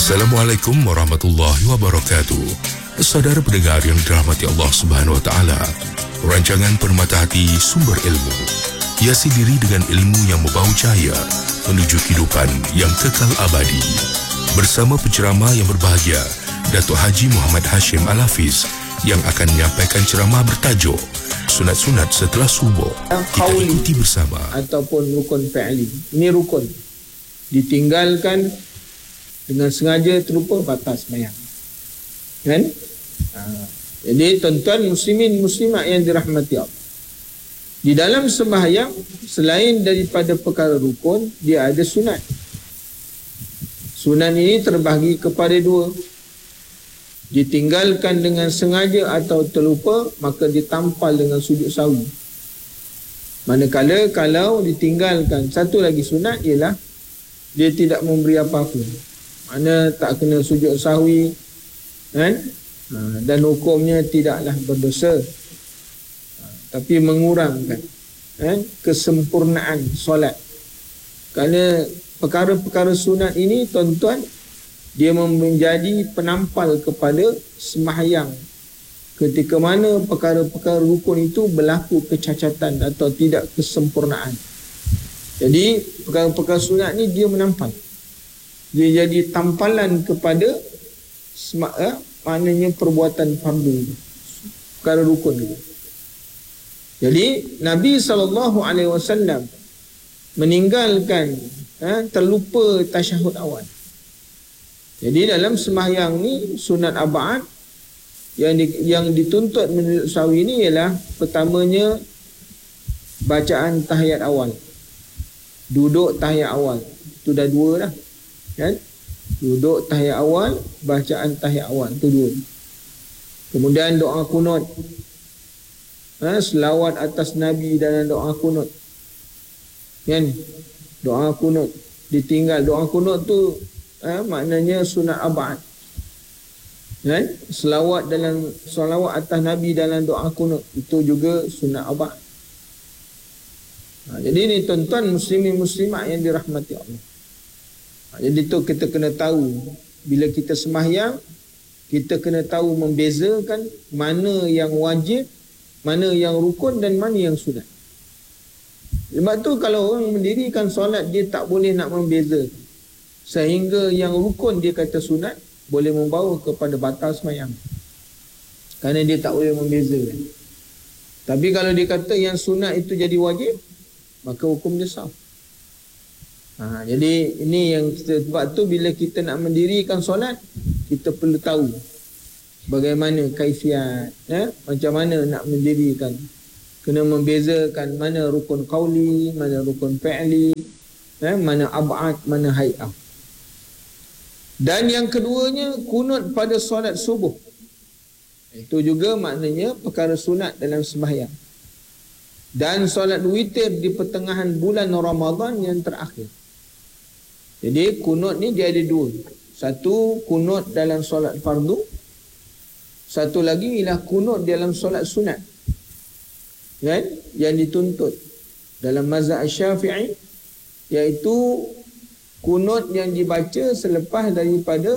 Assalamualaikum warahmatullahi wabarakatuh. Saudara pendengar yang dirahmati Allah Subhanahu wa taala, rancangan Permata Hati sumber ilmu hiasi diri dengan ilmu yang membawa cahaya menuju kehidupan yang kekal abadi. Bersama penceramah yang berbahagia, Datuk Haji Muhammad Hashim Al-Hafiz, yang akan menyampaikan ceramah bertajuk Sunat-sunat setelah subuh. Kita ikuti bersama. Ataupun rukun fi'li. Ini rukun. Ditinggalkan dengan sengaja terlupa batas sembahyang. Kan? Jadi tuan-tuan muslimin muslimat yang dirahmati Allah, di dalam sembahyang selain daripada perkara rukun, dia ada sunat. Sunat ini terbahagi kepada dua. Ditinggalkan dengan sengaja atau terlupa, maka ditampal dengan sujud sahwi. Manakala kalau ditinggalkan satu lagi sunat, ialah dia tidak memberi apa-apa, mana tak kena sujud sahwi, kan? Dan hukumnya tidaklah berdosa, tapi mengurangkan kesempurnaan solat. Kerana perkara-perkara sunat ini, tuan-tuan, dia menjadi penampal kepada sembahyang ketika mana perkara-perkara rukun itu berlaku kecacatan atau tidak kesempurnaan. Jadi perkara-perkara sunat ni dia menampal, dia jadi tampalan kepada maknanya perbuatan fardu, perkara rukun itu. Jadi Nabi SAW meninggalkan terlupa tasyahud awal. Jadi dalam sembahyang ni sunat ab'ad yang dituntut menurut sawi ni ialah pertamanya bacaan tahiyat awal, duduk tahiyat awal. Itu dah dua dah, kan? Duduk tahiyat awal, bacaan tahiyat awal, itu dua. Kemudian doa kunut, selawat atas Nabi dalam doa kunut, kan? Doa kunut ditinggal. Doa kunut tu maknanya sunat ab'ad, kan? Selawat atas Nabi dalam doa kunut, itu juga sunat ab'ad. Jadi ni tuan-tuan muslimin muslimat yang dirahmati Allah. Jadi tu kita kena tahu, bila kita sembahyang, kita kena tahu membezakan mana yang wajib, mana yang rukun dan mana yang sunat. Sebab tu kalau orang mendirikan solat, dia tak boleh nak membezakan, sehingga yang rukun dia kata sunat boleh membawa kepada batal sembahyang, kerana dia tak boleh membezakan. Tapi kalau dia kata yang sunat itu jadi wajib, maka hukum dia sah. Jadi ini yang kita, sebab tu bila kita nak mendirikan solat, kita perlu tahu bagaimana kaifiat, macam mana nak mendirikan. Kena membezakan mana rukun qauli, mana rukun fi'li, mana ab'ad, mana hay'ah. Dan yang keduanya, kunut pada solat subuh. Itu juga maknanya perkara sunat dalam sembahyang. Dan solat witir di pertengahan bulan Ramadan yang terakhir. Jadi kunut ni dia ada dua. Satu, kunut dalam solat fardu. Satu lagi ialah kunut dalam solat sunat, kan? Yang dituntut dalam mazhab Syafi'i, iaitu kunut yang dibaca selepas daripada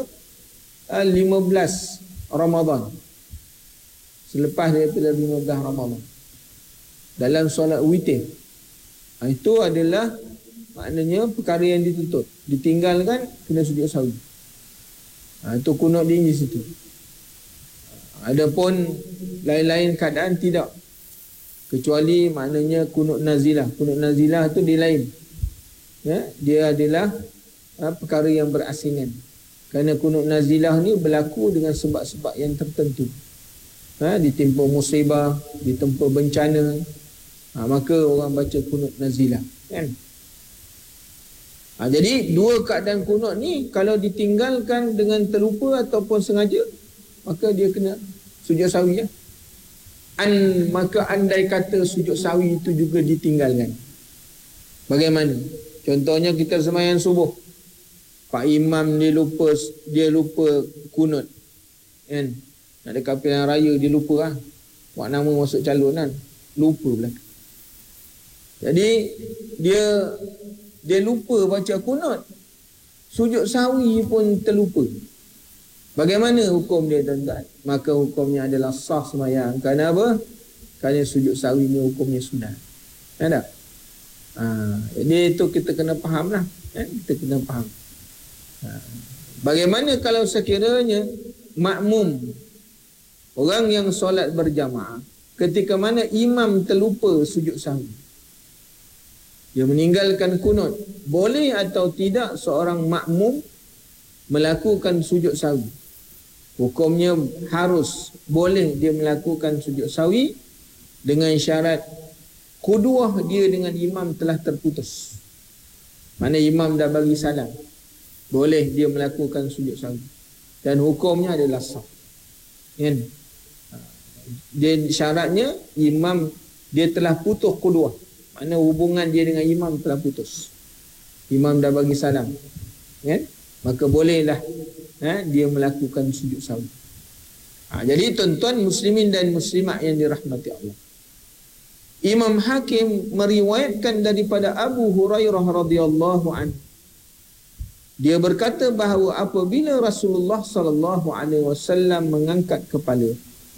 15 Ramadan. Selepas daripada 15 Ramadan dalam solat witir. Itu adalah maknanya perkara yang dituntut. Ditinggalkan, kena sujud sahwi. Itu kunut dia di situ. Adapun lain-lain keadaan tidak, kecuali maknanya kunut nazilah. Kunut nazilah tu dia lain, dia adalah perkara yang berasingan. Kerana kunut nazilah ni berlaku dengan sebab-sebab yang tertentu. Ditimpa musibah, ditimpa bencana, maka orang baca kunut nazilah, kan? Jadi dua keadaan kunut ni, kalau ditinggalkan dengan terlupa ataupun sengaja, maka dia kena sujud sahwi. Maka andai kata sujud sahwi itu juga ditinggalkan, bagaimana? Contohnya kita sembahyang subuh, Pak Imam dia lupa kunut, kan? Nak dekat pilihan raya dia lupa, buat nama masuk calon, kan? Lupa pula. Jadi dia lupa baca kunut. Sujud sahwi pun terlupa. Bagaimana hukum dia, tuan-tuan? Maka hukumnya adalah sah sembahyang. Kerana apa? Kerana sujud sahwi ni hukumnya sunat. Ada? Jadi itu kita kena faham lah. Kita kena faham. Bagaimana kalau sekiranya makmum, orang yang solat berjamaah, ketika mana imam terlupa sujud sahwi, dia meninggalkan kunut, boleh atau tidak seorang makmum melakukan sujud sahwi? Hukumnya harus, boleh dia melakukan sujud sahwi dengan syarat kuduah dia dengan imam telah terputus. Mana imam dah bagi salam, boleh dia melakukan sujud sahwi. Dan hukumnya adalah sah. Kan? Dia syaratnya imam dia telah putus kuduah. Mana hubungan dia dengan imam telah putus. Imam dah bagi salam. Kan? Maka bolehlah dia melakukan sujud sahwi. Jadi tuan-tuan muslimin dan muslimat yang dirahmati Allah, Imam Hakim meriwayatkan daripada Abu Hurairah radhiyallahu anhu, dia berkata bahawa apabila Rasulullah sallallahu alaihi wasallam mengangkat kepala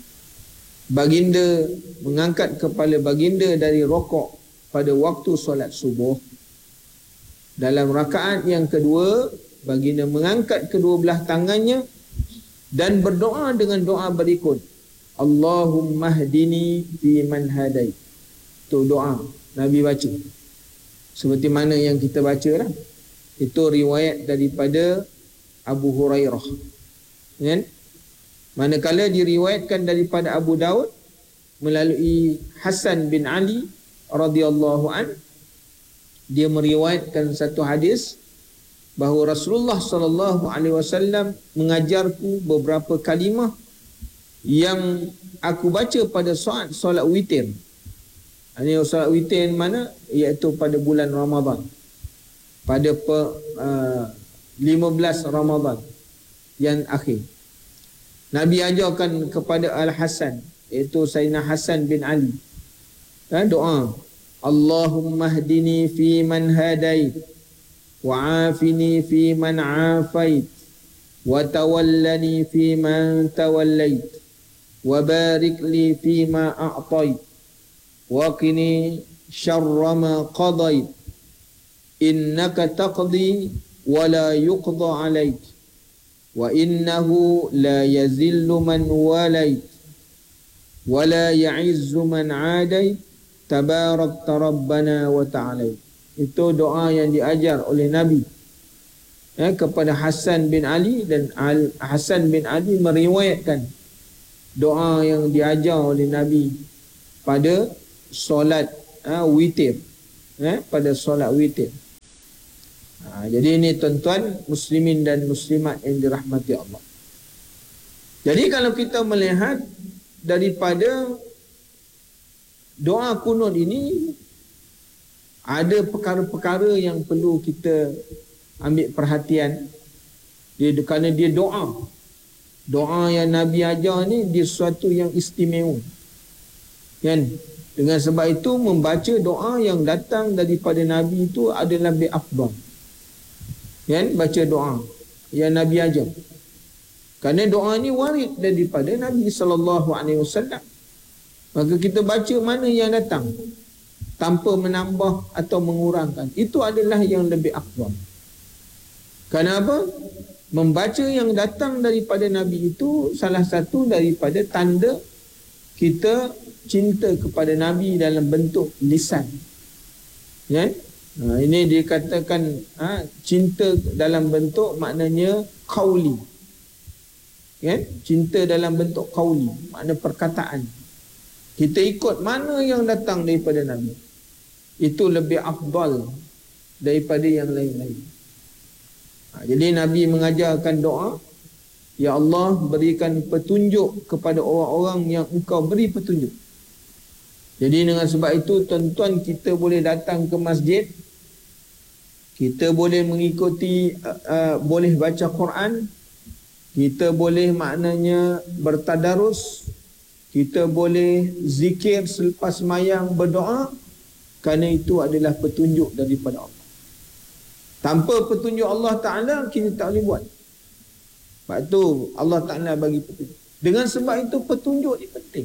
baginda dari rokok pada waktu solat subuh, dalam rakaat yang kedua baginda mengangkat kedua belah tangannya dan berdoa dengan doa berikut, Allahumma hdini fi man hadait. Itu doa Nabi baca seperti mana yang kita baca lah. Itu riwayat daripada Abu Hurairah, kan? Manakala diriwayatkan daripada Abu Daud melalui Hasan bin Ali radhiyallahu an, dia meriwayatkan satu hadis bahawa Rasulullah sallallahu alaihi wasallam mengajarku beberapa kalimah yang aku baca pada saat solat witir. Ini solat witir mana? Iaitu pada bulan Ramadan, pada 15 Ramadan yang akhir. Nabi ajarkan kepada Al-Hasan, iaitu Sayyidina Hasan bin Ali, doa, Allahumma hdini fi man hadait wa'afini fi man afait wa tawallani fi man tawallait wa barik li fi ma a'tait wa qini syarra ma qadait innaka taqdi wa la yuqda alaik wa innahu la yazillu man walait wa la ya'izzu man adait tabarakta rabbana wa ta'alait. Itu doa yang diajar oleh Nabi kepada Hasan bin Ali, dan Hasan bin Ali meriwayatkan doa yang diajar oleh Nabi pada solat witir, pada solat witir. Jadi ini tuan-tuan muslimin dan muslimat yang dirahmati Allah. Jadi kalau kita melihat daripada doa kunut ini, ada perkara-perkara yang perlu kita ambil perhatian. Kerana dia doa yang Nabi ajar ni, dia sesuatu yang istimewa, kan? Dengan sebab itu membaca doa yang datang daripada Nabi itu adalah lebih afdal, kan? Baca doa yang Nabi ajar, kerana doa ni warid daripada Nabi SAW. Maka kita baca mana yang datang tanpa menambah atau mengurangkan, itu adalah yang lebih afdal. Kenapa? Membaca yang datang daripada Nabi itu salah satu daripada tanda kita cinta kepada Nabi dalam bentuk lisan, kan? Ini dikatakan cinta dalam bentuk maknanya qauli, kan? Cinta dalam bentuk qauli, makna perkataan. Kita ikut mana yang datang daripada Nabi, itu lebih afdal daripada yang lain-lain. Jadi Nabi mengajarkan doa, Ya Allah, berikan petunjuk kepada orang-orang yang Engkau beri petunjuk. Jadi dengan sebab itu tuan-tuan, kita boleh datang ke masjid, kita boleh mengikuti, boleh baca Quran, kita boleh maknanya bertadarus, kita boleh zikir selepas sembahyang, berdoa, kerana itu adalah petunjuk daripada Allah. Tanpa petunjuk Allah Ta'ala kita tak boleh buat. Sebab tu Allah Ta'ala bagi petunjuk. Dengan sebab itu petunjuk ni penting.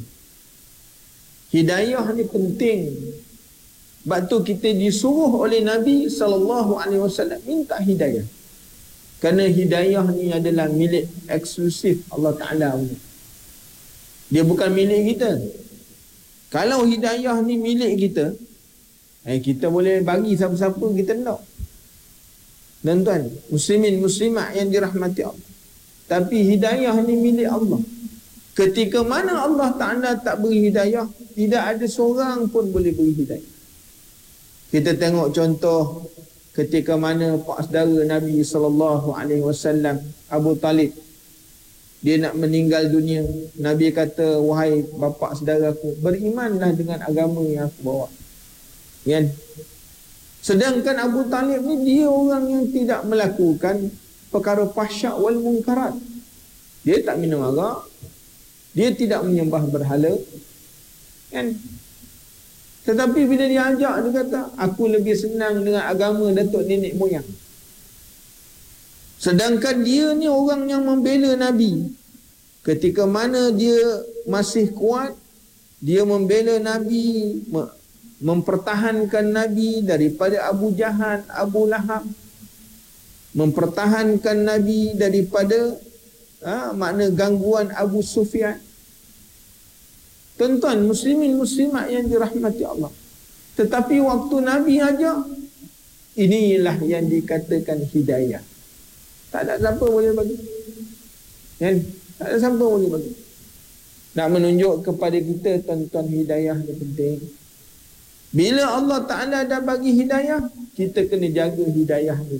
Hidayah ni penting. Sebab tu kita disuruh oleh Nabi SAW minta hidayah. Kerana hidayah ni adalah milik eksklusif Allah Ta'ala. Dia bukan milik kita. Kalau hidayah ni milik kita, kita boleh bagi siapa-siapa kita nak. Dan tuan, muslimin muslimat yang dirahmati Allah. Tapi hidayah ni milik Allah. Ketika mana Allah Ta'ala tak beri hidayah, tidak ada seorang pun boleh beri hidayah. Kita tengok contoh ketika mana pak saudara Nabi SAW, Abu Talib, dia nak meninggal dunia. Nabi kata, wahai bapa saudara aku, berimanlah dengan agama yang aku bawa. Kan? Sedangkan Abu Talib ni dia orang yang tidak melakukan perkara fahsyak wal munkarat. Dia tak minum arak, dia tidak menyembah berhala. Kan? Tetapi bila dia ajak, dia kata, aku lebih senang dengan agama datuk nenek moyang. Sedangkan dia ni orang yang membela Nabi. Ketika mana dia masih kuat, dia membela Nabi, mempertahankan Nabi daripada Abu Jahal, Abu Lahab, mempertahankan Nabi daripada makna gangguan Abu Sufyan. Tuan-tuan, muslimin muslimat yang dirahmati Allah. Tetapi waktu Nabi ajak, inilah yang dikatakan hidayah. Tak ada siapa boleh bagi. Kan? Tak ada siapa boleh bagi. Nak menunjuk kepada kita, tuan-tuan, hidayah ni penting. Bila Allah Ta'ala dah bagi hidayah, kita kena jaga hidayah ni.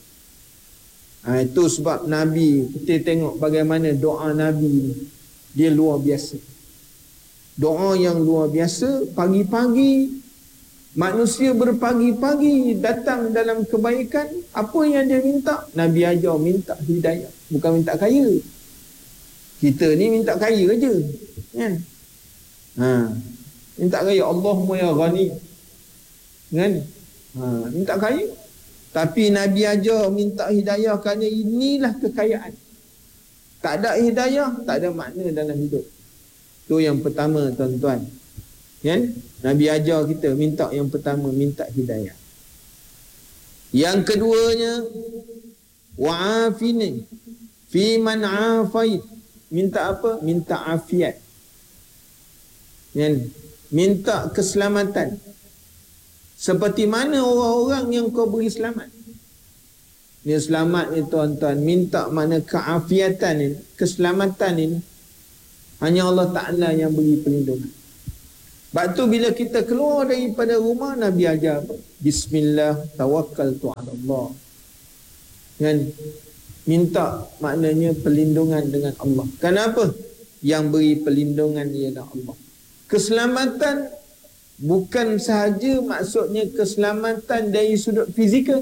Itu sebab Nabi, kita tengok bagaimana doa Nabi ni. Dia luar biasa. Doa yang luar biasa. Pagi-pagi, manusia berpagi-pagi datang dalam kebaikan. Apa yang dia minta? Nabi ajar minta hidayah, bukan minta kaya. Kita ni minta kaya aja, kan? Minta kaya, Allahumma ya ghani, kan? Minta kaya. Tapi Nabi ajar minta hidayah kerana inilah kekayaan. Tak ada hidayah, tak ada makna dalam hidup. Itu yang pertama, tuan-tuan. Kan? Nabi ajar kita minta yang pertama, minta hidayah. Yang keduanya, wa'afini fi man afait. Minta apa? Minta afiat. Kan? Minta keselamatan. Seperti mana orang-orang yang kau beri selamat. Ni selamat ni, tuan-tuan, minta makna keafiatan ni, keselamatan ini. Hanya Allah Ta'ala yang beri perlindungan. Sebab tu bila kita keluar daripada rumah, Nabi ajar apa? Bismillah tawakkaltu ala Allah. Kan? Minta maknanya perlindungan dengan Allah. Kenapa? Yang beri perlindungan ialah Allah. Keselamatan bukan sahaja maksudnya keselamatan dari sudut fizikal,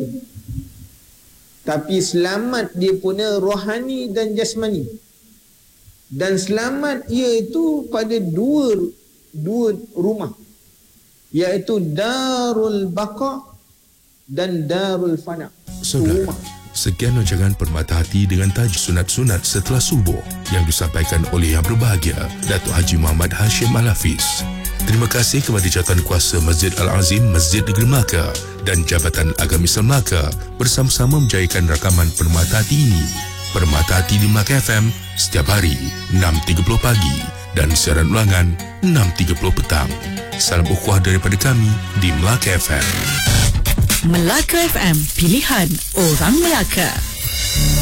tapi selamat dia punya rohani dan jasmani. Dan selamat iaitu pada dua rumah, iaitu darul baqa dan darul fana. Saudara, sekian rancangan Permata Hati dengan tajuk sunat-sunat setelah subuh yang disampaikan oleh yang berbahagia Datuk Haji Muhammad Hashim Al-Hafiz. Terima kasih kepada Jawatan Kuasa Masjid Al-Azim Masjid Negeri Melaka dan Jabatan Agama Islam Melaka bersama-sama menjayakan rakaman Permata Hati ini. Permata Hati di Melaka FM setiap hari 6.30 pagi dan siaran ulangan 6.30 petang. Salam ukhuwah daripada kami di Melaka FM. Melaka FM, pilihan orang Melaka.